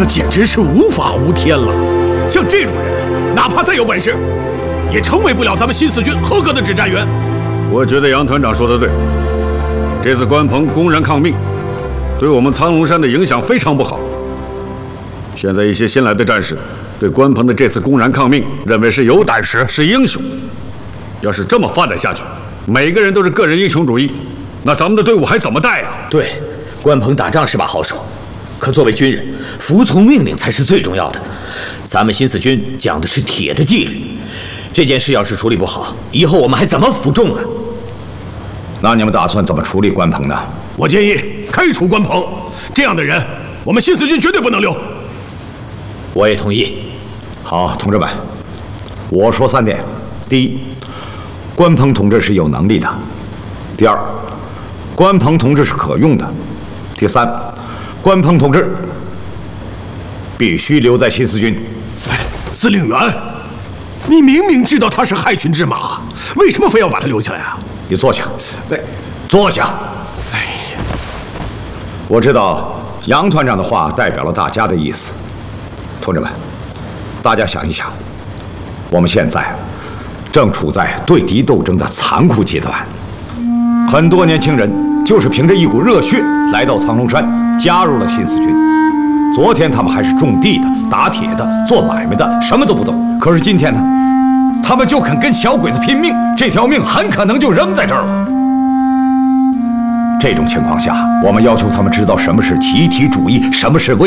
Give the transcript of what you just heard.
简直是无法无天了。像这种人，哪怕再有本事，也成为不了咱们新四军合格的指战员。 我觉得杨团长说的对，这次关鹏公然抗命，对我们苍龙山的影响非常不好。现在一些新来的战士对关鹏的这次公然抗命认为是有胆识，是英雄。要是这么发展下去，每个人都是个人英雄主义，那咱们的队伍还怎么带啊？ 对，关鹏打仗是把好手，可作为军人，服从命令才是最重要的。咱们新四军讲的是铁的纪律，这件事要是处理不好，以后我们还怎么服众啊？ 那你们打算怎么处理关鹏呢？ 我建议开除关鹏，这样的人，我们新四军绝对不能留。 我也同意。 好，同志们，我说3点：第一，关鹏同志是有能力的；第二，关鹏同志是可用的；第三，关鹏同志必须留在新四军。 司令员，你明明知道他是害群之马，为什么非要把他留下来啊？ 你坐下，坐下。哎呀，我知道杨团长的话代表了大家的意思。同志们，大家想一想，我们现在正处在对敌斗争的残酷阶段，很多年轻人就是凭着一股热血来到苍龙山，加入了新四军。昨天他们还是种地的、打铁的、做买卖的，什么都不懂。可是今天呢，他们就肯跟小鬼子拼命，这条命很可能就扔在这儿了。这种情况下，我们要求他们知道什么是集体主义，什么是为